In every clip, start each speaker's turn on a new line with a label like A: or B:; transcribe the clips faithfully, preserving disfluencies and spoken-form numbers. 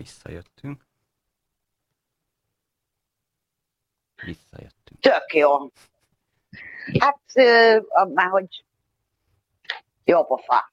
A: Visszajöttünk. Visszajöttünk.
B: Tök jó. Hát, ö, már hogy jó pofa.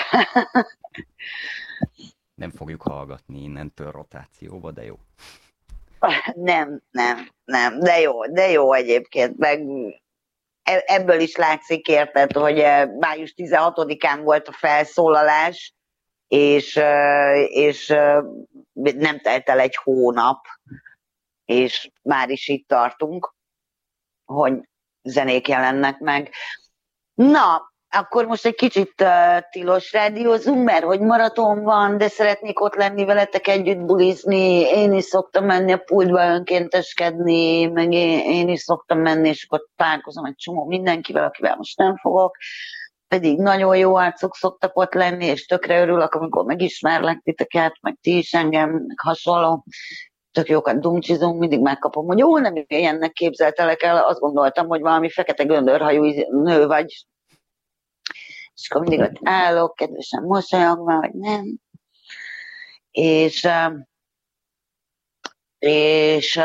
A: Nem fogjuk hallgatni innentől rotációba, de jó.
B: Nem, nem, nem, de jó, de jó egyébként, meg ebből is látszik, érted, hogy május tizenhatodikán volt a felszólalás, és, és nem telt el egy hónap, és már is itt tartunk, hogy zenék jelennek meg. Na, akkor most egy kicsit uh, tilos rádiózunk, mert hogy maraton van, de szeretnék ott lenni veletek együtt bulizni, én is szoktam menni a pultba önkénteskedni, meg én, én is szoktam menni, és akkor találkozom egy csomó mindenkivel, akivel most nem fogok, pedig nagyon jó arcok szoktak ott lenni, és tökre örülök, amikor megismerlek titeket, meg ti is engem, meg hasonló. Tök jókat dumcsizunk, mindig megkapom, hogy jó, nem ilyennek képzeltelek el, azt gondoltam, hogy valami fekete göndörhajú nő vagy. És akkor mindig ott állok, kedvesen mosolyogva, vagy nem. És, és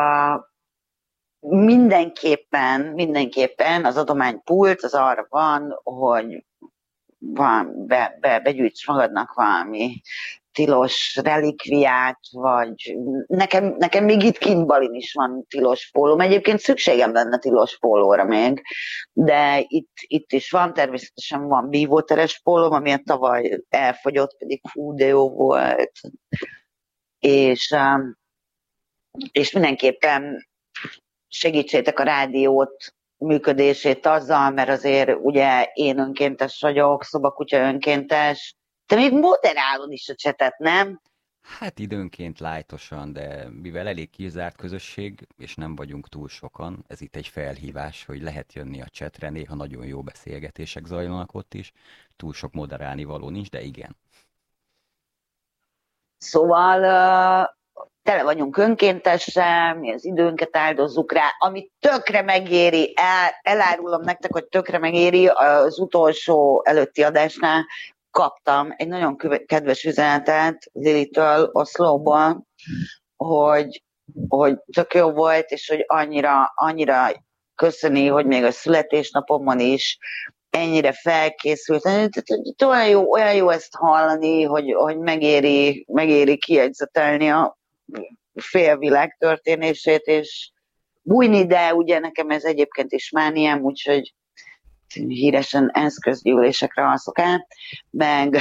B: mindenképpen, mindenképpen az adománypult az arra van, hogy van, be, be, begyűjts magadnak valami tilos relikviát, vagy nekem, nekem még itt kint Balin is van tilos pólóm. Egyébként szükségem lenne tilos pólóra még, de itt, itt is van, természetesen van bívóteres pólóm, amilyen tavaly elfogyott, pedig fú, de jó volt. És, és mindenképpen segítsétek a rádiót működését azzal, mert azért ugye én önkéntes vagyok, szobakutya önkéntes. Te még moderálod is a csetet, nem?
A: Hát időnként lájtosan, de mivel elég kizárt közösség, és nem vagyunk túl sokan, ez itt egy felhívás, hogy lehet jönni a csetre, néha nagyon jó beszélgetések zajlanak ott is, túl sok moderálni való nincs, de igen.
B: Szóval uh, tele vagyunk önkéntessel, mi az időnket áldozzuk rá, ami tökre megéri, el, elárulom nektek, hogy tökre megéri, az utolsó előtti adásnál kaptam egy nagyon kedves üzenetet Lilitől Oszlóból, hogy, hogy tök jó volt, és hogy annyira, annyira köszöni, hogy még a születésnapomon is ennyire felkészült. Olyan jó, olyan jó ezt hallani, hogy, hogy megéri, megéri kijegyzetelni a félvilág történését, és bújni, de ugye nekem ez egyébként is mániám, úgyhogy híresen ENSZ közgyűlésekre alszok el, meg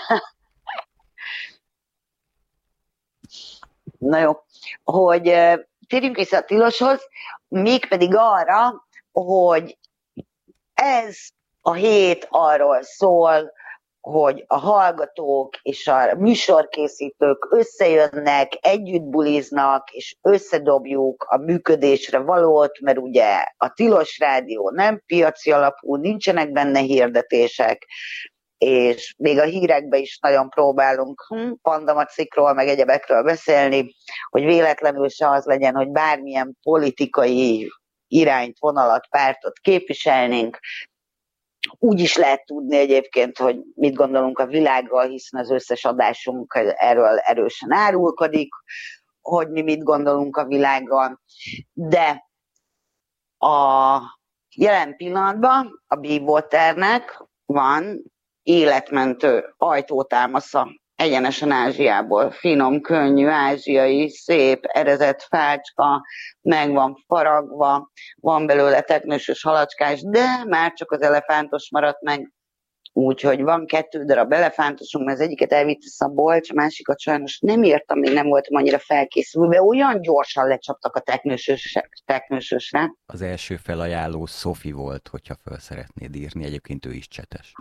B: na jó, hogy térjünk vissza a tiloshoz, mégpedig arra, hogy ez a hét arról szól, hogy a hallgatók és a műsorkészítők összejönnek, együtt buliznak, és összedobjuk a működésre valót, mert ugye a tilos rádió nem piaci alapú, nincsenek benne hirdetések, és még a hírekben is nagyon próbálunk hm, pandamacikról, meg egyebekről beszélni, hogy véletlenül se az legyen, hogy bármilyen politikai irányt, vonalat, pártot képviselnénk. Úgy is lehet tudni egyébként, hogy mit gondolunk a világról, hiszen az összes adásunk erről erősen árulkodik, hogy mi mit gondolunk a világról. De a jelen pillanatban a Be-Waternek van életmentő ajtótámasza egyenesen Ázsiából. Finom, könnyű, ázsiai, szép, erezett fácska, meg van faragva, van belőle teknősös halacskás, de már csak az elefántos maradt meg. Úgyhogy van kettő darab elefántosunk, mert az egyiket elvitte Szabolcs, a másikat sajnos nem írtam, még nem voltam annyira felkészülve, olyan gyorsan lecsaptak a teknősös, teknősösre.
A: Az első felajánló Szofi volt, hogyha fel szeretnéd írni, egyébként ő is csetes.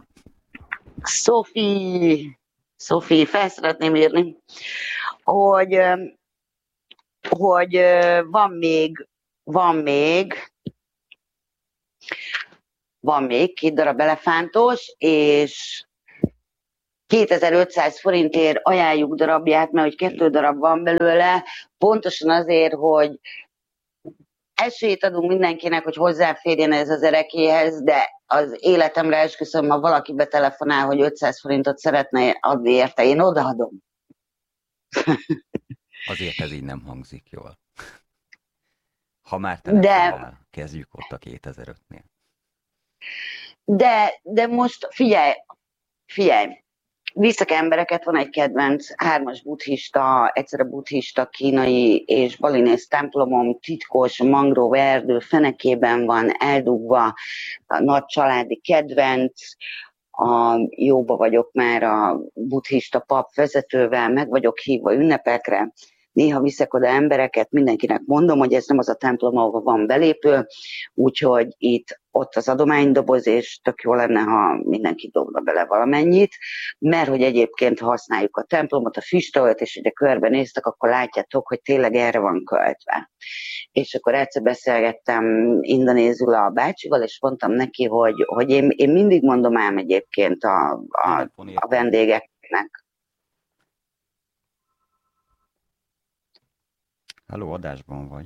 B: Szofi, Szofi, fel szeretném írni, hogy, hogy van még, van még, van még két darab elefántos, és kétezer-ötszáz forintért ajánljuk darabját, mert hogy kettő darab van belőle, pontosan azért, hogy esélyt adunk mindenkinek, hogy hozzáférjen ez az erekéhez, de az életemre esküszöm, ha valaki betelefonál, hogy ötszáz forintot szeretne adni érte, én odaadom.
A: Azért ez így nem hangzik jól. Ha már
B: De,
A: telefonál, kezdjük ott a kétezer-ötnél.
B: de, de most figyelj, figyelj, viszek embereket, van egy kedvenc, hármas buddhista, egyszerre buddhista, kínai és balinész templomom, titkos mangrove erdő fenekében van eldugva, a nagy családi kedvenc, a, jóba vagyok már a buddhista pap vezetővel, meg vagyok hívva ünnepekre, néha viszek oda embereket, mindenkinek mondom, hogy ez nem az a templom, ahol van belépő, úgyhogy itt ott az adománydoboz, és tök jó lenne, ha mindenki dobna bele valamennyit, mert hogy egyébként használjuk a templomot, a füstölt, és ugye körbenéztek, akkor látjátok, hogy tényleg erre van költve. És akkor egyszer beszélgettem indonézul a bácsival, és mondtam neki, hogy, hogy én, én mindig mondom ám egyébként a, a, a vendégeknek.
A: Halló, adásban vagy.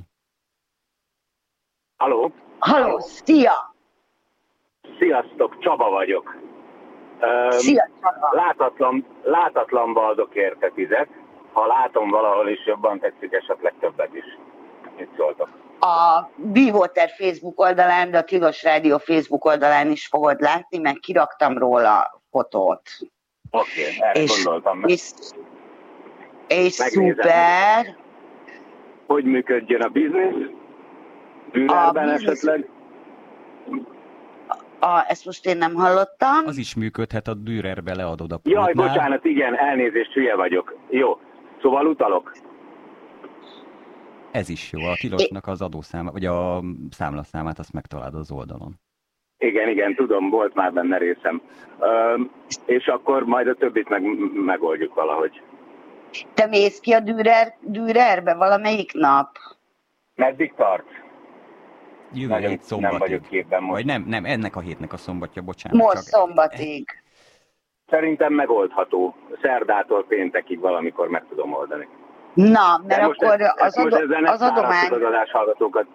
C: Halló?
B: Halló, szia!
C: Sziasztok, Csaba vagyok. Um,
B: Szia, Csaba!
C: Látatlan, látatlanba adok érte tizet. Ha látom valahol is jobban tetszik, esetleg többet is. Mit szóltok?
B: A Be-Water Facebook oldalán, de a Tilos Rádió Facebook oldalán is fogod látni, mert kiraktam róla fotót.
C: Oké, okay, erre és, gondoltam meg. És,
B: és szuper!
C: Hogy működjön a biznisz? Dürerben esetleg?
B: A, ezt most én nem hallottam.
A: Az is működhet, a Dürerbe leadod a pultnál.
C: Jaj, bocsánat, igen, elnézést, hülye vagyok. Jó, szóval utalok.
A: Ez is jó, a Tilosnak az adószáma, vagy a számlaszámát azt megtalálod az oldalon.
C: Igen, igen, tudom, volt már benne részem. Üm, és akkor majd a többit meg, megoldjuk valahogy.
B: Te mész ki a Dürer, Dürerbe valamelyik nap?
C: Meddig tart?
A: Jövő hét szombatig.
C: Nem vagyok képben most.
A: Vagy nem, nem, ennek a hétnek a szombatja, bocsánat.
B: Most szombatig.
C: Szerintem megoldható. Szerdától péntekig valamikor meg tudom oldani.
B: Na, mert akkor
C: ez,
B: az,
C: most
B: ado- az adomány...
C: Az adáshallgatókat.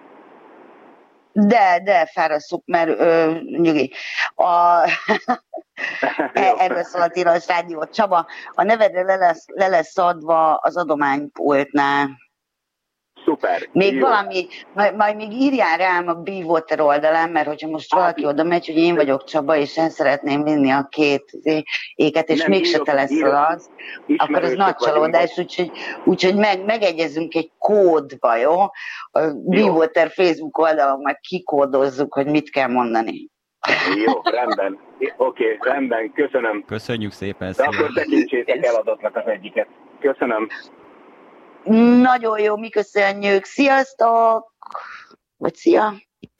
B: De, de fárasszuk, mert ö, nyugi. A... Erről szól a Tilos Rádió. Csaba, a nevedre le lesz, le lesz adva az adománypultnál.
C: Szuper.
B: Még jó. Valami, majd, majd még írjál rám a Be-Water oldalán, mert hogyha most valaki oda megy, hogy én vagyok Csaba, és el szeretném vinni a két éket, és mégse te leszel az, akkor az nagy csalódás, úgyhogy, úgyhogy meg, megegyezünk egy kódba, jó? A Be-Water Facebook oldalon meg kikódozzuk, hogy mit kell mondani.
C: Jó, rendben. Oké, okay, rendben, köszönöm.
A: Köszönjük szépen.
C: De akkor tekintsétek eladottnak az egyiket. Köszönöm.
B: Nagyon jó, mi köszönjük. Sziasztok! Vagy szia!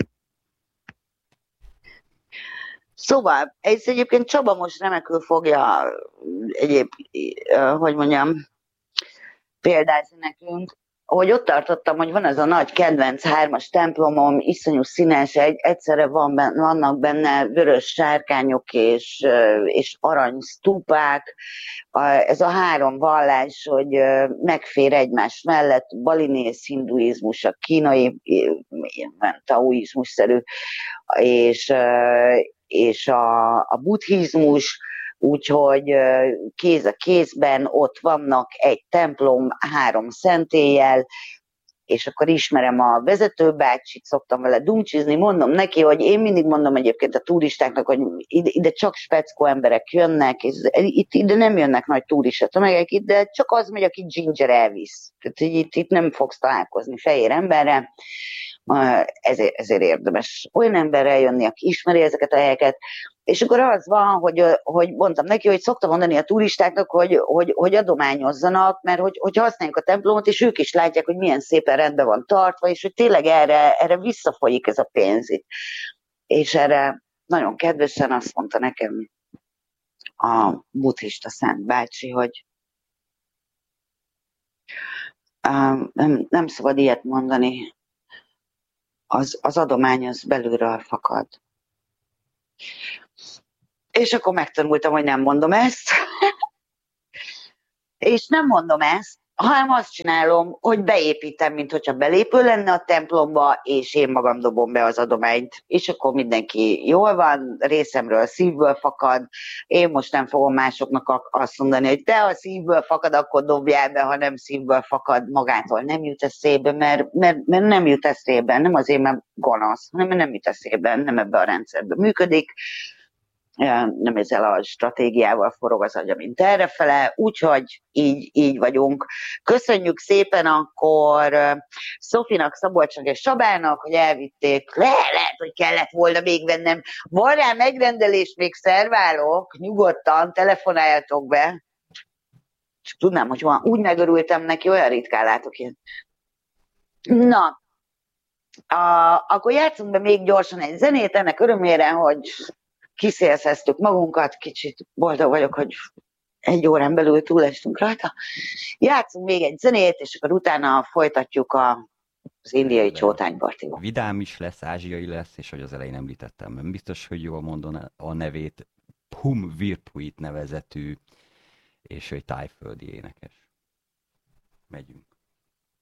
B: Szóval, ez egyébként Csaba most remekül fogja egyéb, hogy mondjam, példázni nekünk, hogy ott tartottam, hogy van ez a nagy kedvenc hármas templomom, iszonyú színes, egy, egyszerre van benne, vannak benne vörös sárkányok és, és arany sztúpák. Ez a három vallás, hogy megfér egymás mellett, balinész hinduizmus, a kínai taoizmus-szerű, és, és a, a buddhizmus, úgyhogy kéz a kézben ott vannak egy templom, három szentéllyel, és akkor ismerem a vezetőbácsit, szoktam vele dumcsizni, mondom neki, hogy én mindig mondom egyébként a turistáknak, hogy ide, ide csak speckó emberek jönnek, és itt ide nem jönnek nagy turista tömegek, de csak az megy, aki ginger elvisz. Tehát itt, itt nem fogsz találkozni fehér emberre, ezért, ezért érdemes olyan emberrel jönni, aki ismeri ezeket a helyeket. És akkor az van, hogy, hogy mondtam neki, hogy szoktam mondani a turistáknak, hogy, hogy, hogy adományozzanak, mert hogy, hogy használjuk a templomot, és ők is látják, hogy milyen szépen rendben van tartva, és hogy tényleg erre, erre visszafolyik ez a pénz itt. És erre nagyon kedvesen azt mondta nekem a buddhista Szent bácsi, hogy uh, nem, nem szabad ilyet mondani, az, az adomány az belülről fakad. És akkor megtanultam, hogy nem mondom ezt. És nem mondom ezt, hanem azt csinálom, hogy beépítem, mint hogyha belépő lenne a templomba, és én magam dobom be az adományt. És akkor mindenki jól van, részemről szívből fakad. Én most nem fogom másoknak azt mondani, hogy te a szívből fakad, akkor dobjál be, ha nem szívből fakad, magától nem jut eszébe, mert, mert, mert nem jut eszébe, nem azért, mert gonosz, hanem mert nem jut eszébe, nem ebbe a rendszerbe működik. Nem ezzel a stratégiával forog az agya, mint errefele, úgyhogy így, így vagyunk. Köszönjük szépen akkor Szofinak, Szabolcsnak és Csabának, hogy elvitték. Le, lehet, hogy kellett volna még vennem. Van rá megrendelés, még szerválok, nyugodtan, telefonáljatok be. Csak tudnám, hogy van. Úgy megörültem neki, olyan ritkán látok ilyen. Na, a, akkor játszunk be még gyorsan egy zenét, ennek örömére, hogy kiszélszeztük magunkat, kicsit boldog vagyok, hogy egy órán belül túlestünk rajta. Játszunk még egy zenét, és akkor utána folytatjuk a, az indiai csótánypartival.
A: Vidám is lesz, ázsiai lesz, és hogy az elején említettem, nem biztos, hogy jól mondom a nevét, Phum Virpuit nevezetű, és egy tájföldi énekes. Megyünk.